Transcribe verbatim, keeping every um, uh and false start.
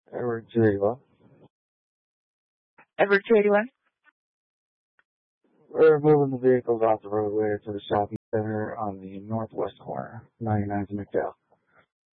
Edward Jeriwa. Edward thirty-one? We're moving the vehicles off the roadway to the shopping center on the northwest corner, ninety-ninth and McDowell.